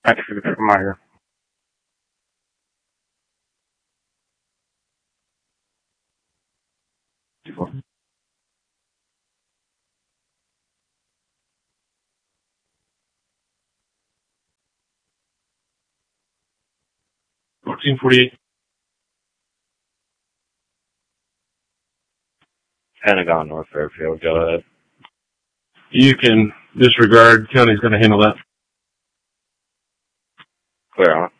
Actually, from my here. $14.48. Pentagon, North Fairfield. Go ahead. You can disregard. County's going to handle that. Clear on it.